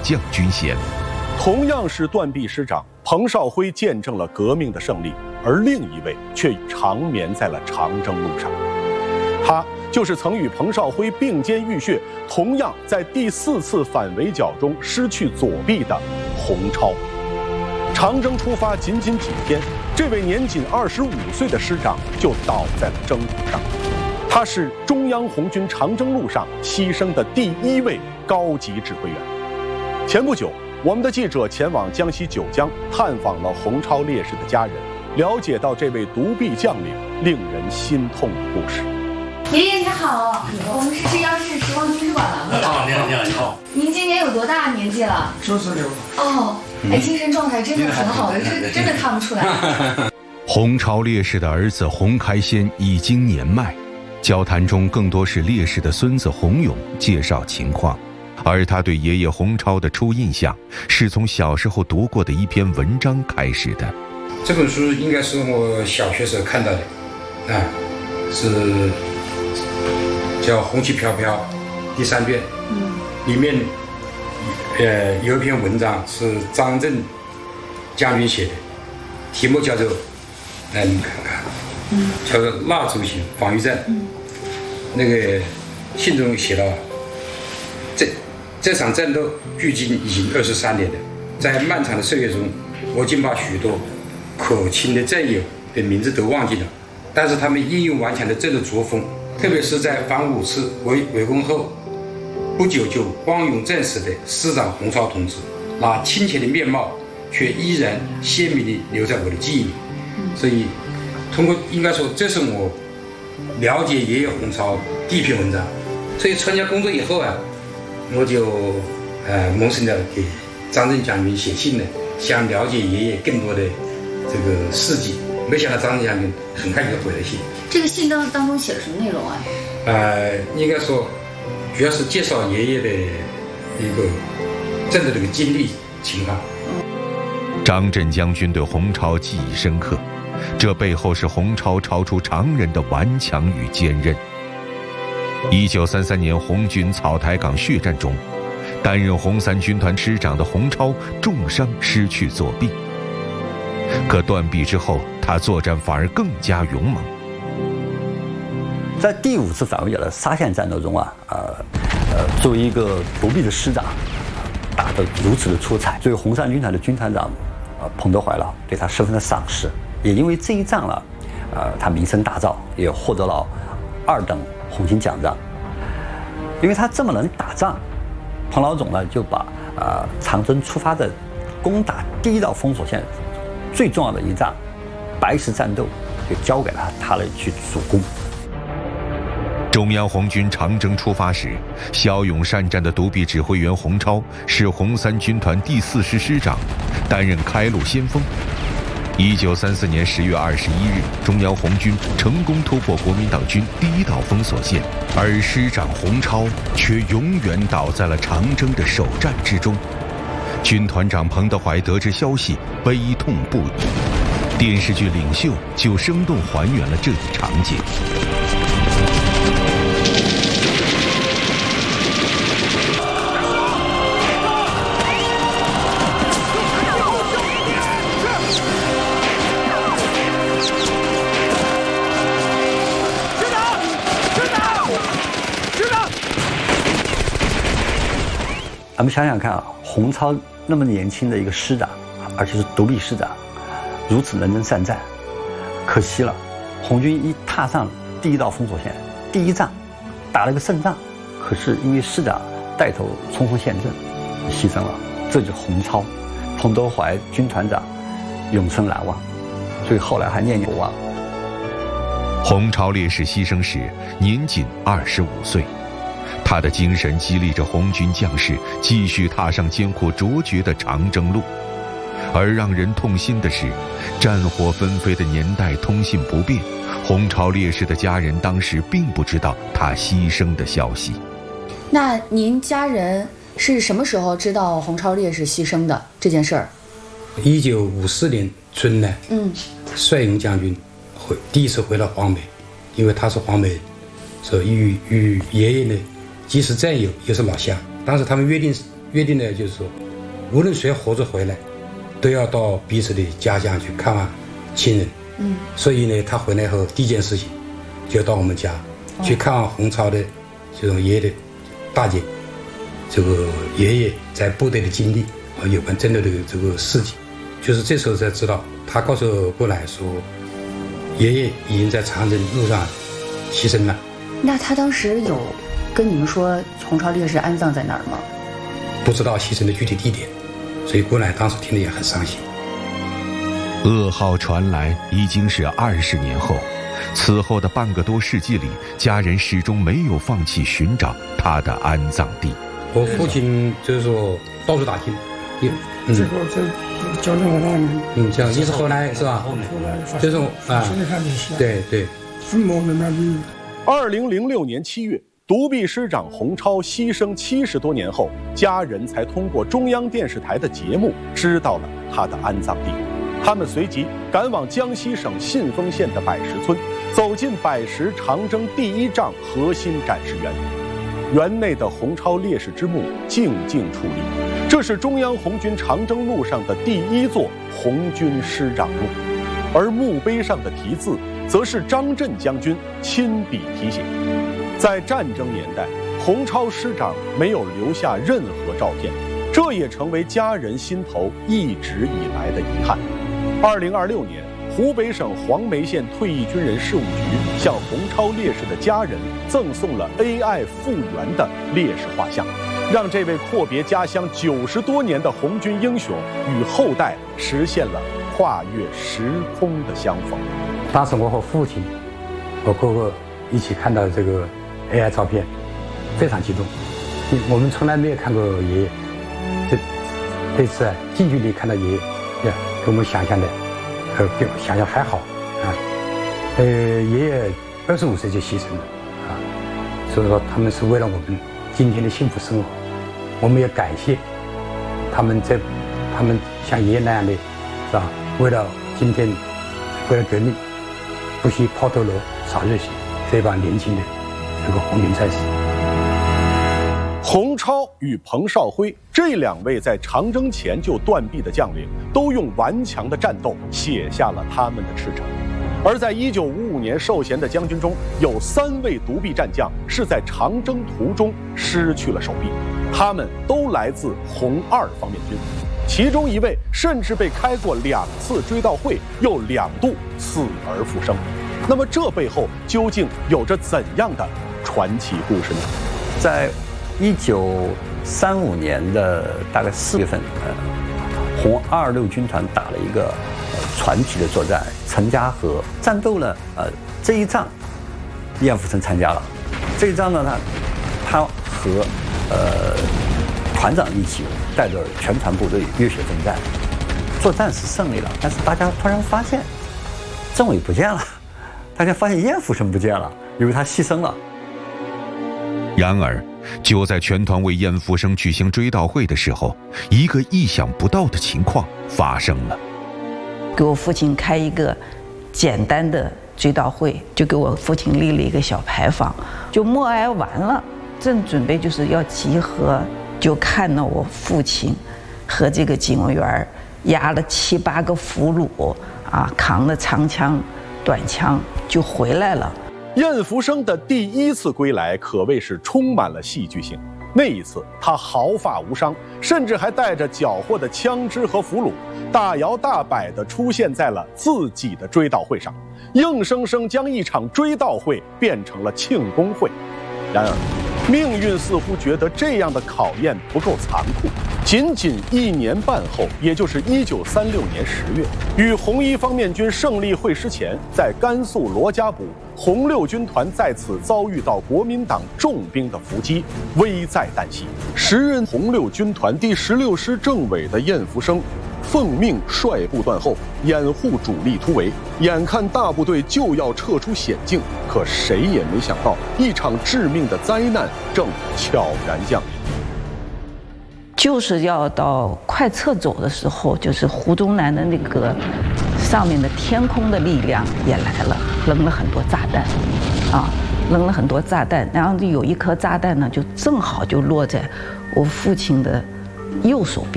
将军衔。 同样是断臂师长，彭绍辉见证了革命的胜利，而另一位却长眠在了长征路上。他就是曾与彭绍辉并肩浴血，同样在第4次反围剿中失去左臂的洪超。长征出发仅几天，这位年仅25岁的师长就倒在了征途上。他是中央红军长征路上牺牲的第1位高级指挥员。前不久，我们的记者前往江西九江，探访了洪超烈士的家人，了解到这位独臂将领令人心痛的故事。 爷爷你好，我们是央视时光图书馆栏目的。 你好。 您今年有多大年纪了 96。 哦，哎，精神状态真的很好的，真的看不出来。 洪超烈士的儿子洪开先已经年迈，交谈中更多是烈士的孙子洪勇介绍情况，而他对爷爷洪超的初印象是从小时候读过的一篇文章开始的。 这本书应该是我小学时候看到的，是叫《红旗飘飘》第3卷，里面有一篇文章是张震将军写的，题目叫做你看看，叫做《蜡烛型防御战》。那个信中写到，这场战斗距今已经23年了，在漫长的岁月中，我竟把许多可亲的战友的名字都忘记了，但是他们英勇顽强的战斗作风，特别是在反5次围攻后不久就光荣战死的师长洪超同志，那亲切的面貌却依然鲜明地留在我的记忆里。所以通过应该说这是我了解爷爷洪超第一篇文章。所以参加工作以后我就萌生了给张震将军写信了，想了解爷爷更多的这个事迹。没想到张震将军很快就回了信。 这个信当中写了什么内容啊？ 应该说主要是介绍爷爷的一个战斗的一个经历情况。 张震将军对洪超记忆深刻，这背后是洪超超出常人的顽强与坚韧。1933年红军草台岗血战中，担任红3军团师长的洪超重伤失去左臂，可断臂之后，他作战反而更加勇猛。 在第5次反围剿的沙县战斗中作为一个独臂的师长，打得如此的出彩，作为红3军团的军团长彭德怀对他十分的赏识，也因为这一仗他名声大噪，也获得了2等红星奖章。因为他这么能打仗，彭老总就把长征出发的攻打第1道封锁线最重要的一仗白石战斗就交给了他来去主攻。 中央红军长征出发时，骁勇善战的独臂指挥员洪超是红3军团第4师师长，担任开路先锋。1934年10月21日，中央红军成功突破国民党军第1道封锁线，而师长洪超却永远倒在了长征的首战之中。军团长彭德怀得知消息，悲痛不已。电视剧《领袖》就生动还原了这一场景。 咱们想想看洪超那么年轻的一个师长，而且是独臂师长，如此认真善战，可惜了，红军一踏上第1道封锁线，第1仗打了个胜仗，可是因为师长带头冲锋陷阵，牺牲了。这就是洪超，彭德怀军团长永生难忘，所以后来还念念不忘。 洪超烈士牺牲时年仅25岁。他的精神激励着红军将士继续踏上艰苦卓绝的长征路，而让人痛心的是，战火纷飞的年代，通信不便，洪超烈士的家人当时并不知道他牺牲的消息。 那您家人是什么时候知道洪超烈士牺牲的这件事儿 ？1954年春呢，帅勇将军第1次回到黄梅，因为他是黄梅人，所以与爷爷呢既是战友又是老乡。当时他们约定约定的就是说，无论谁活着回来，都要到彼此的家乡去看望亲人。所以呢，他回来后第一件事情就要到我们家去看望洪超的这种爷爷的大姐，这个爷爷在部队的经历和有关战斗的这个事情。就是这时候才知道，他告诉过来说，爷爷已经在长征路上牺牲了。 那他当时有跟你们说洪超烈士安葬在哪儿吗？ 不知道牺牲的具体地点，所以过来当时听得也很伤心。 噩耗传来已经是20年后，此后的半个多世纪里，家人始终没有放弃寻找他的安葬地。 我父亲就是说到处打听， 这交通河南， 这样一直后来是吧？就是啊，对， 坟墓在那里。 2006年7月，独臂师长洪超牺牲70多年后，家人才通过中央电视台的节目知道了他的安葬地。他们随即赶往江西省信丰县的百石村，走进百石长征第1仗核心展示园。园内的洪超烈士之墓静静矗立，这是中央红军长征路上的第1座红军师长墓，而墓碑上的题字则是张震将军亲笔题写。在战争年代，洪超师长没有留下任何照片，这也成为家人心头一直以来的遗憾。2026年，湖北省黄梅县退役军人事务局向洪超烈士的家人赠送了 AI 复原的烈士画像，让这位阔别家乡90多年的红军英雄与后代实现了跨越时空的相逢。 当时我和父亲和哥哥一起看到这个 AI 照片，非常激动。我们从来没有看过爷爷，这次近距离看到爷爷，跟我们想象的比我想象还好啊。爷爷25岁就牺牲了啊，所以说他们是为了我们今天的幸福生活，我们也感谢他们像爷爷那样的，是吧？为了今天，为了革命，不惜抛头颅洒热血这帮年轻的这个红军战士。 洪超与彭绍辉这2位在长征前就断臂的将领，都用顽强的战斗写下了他们的赤诚。而在1955年授衔的将军中，有3位独臂战将是在长征途中失去了手臂，他们都来自红2方面军，其中1位甚至被开过2次追悼会，又2度死而复生。那么这背后究竟有着怎样的传奇故事呢？ 在1935年的大概4月份，红226军团打了一个传奇的作战陈家河，战斗了这一仗，燕福生参加了。这一仗呢，他和团长一起带着全团部队浴血奋战，作战是胜利了，但是大家突然发现政委不见了，大家发现燕福生不见了，因为他牺牲了。 然而，就在全团为燕福生举行追悼会的时候，一个意想不到的情况发生了。 给我父亲开一个简单的追悼会，就给我父亲立了一个小牌坊。就默哀完了，正准备就是要集合，就看到我父亲和这个警卫员押了7、8个俘虏啊，扛了长枪、短枪就回来了。 燕福生的第1次归来可谓是充满了戏剧性。那一次，他毫发无伤，甚至还带着缴获的枪支和俘虏，大摇大摆地出现在了自己的追悼会上，硬生生将一场追悼会变成了庆功会。然而，命运似乎觉得这样的考验不够残酷。仅1年半后，也就是1936年10月，与红1方面军胜利会师前，在甘肃罗家堡，红6军团在此遭遇到国民党重兵的伏击，危在旦夕。时任红6军团第16师政委的燕福生，奉命率部断后，掩护主力突围。眼看大部队就要撤出险境，可谁也没想到，一场致命的灾难正悄然降临。 就是要到快撤走的时候，就是胡宗南的那个上面的天空的力量也来了，扔了很多炸弹，扔了很多炸弹。然后有一颗炸弹呢，就正好就落在我父亲的右手边。